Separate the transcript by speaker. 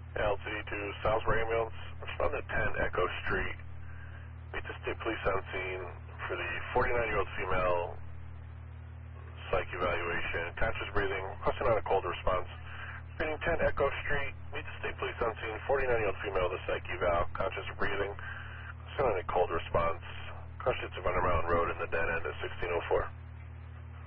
Speaker 1: LT2 Salisbury Ambulance. Respond to 10 Echo Street. Meet the state police on scene for the 49-year-old female psych evaluation. Conscious breathing. Requesting on a cold response. Reading 10 Echo Street. Meet the state police on scene. 49-year-old female with a psych eval. Conscious breathing. Requesting on a cold response. Crush hits of Under Mountain Road in the dead end at 1604.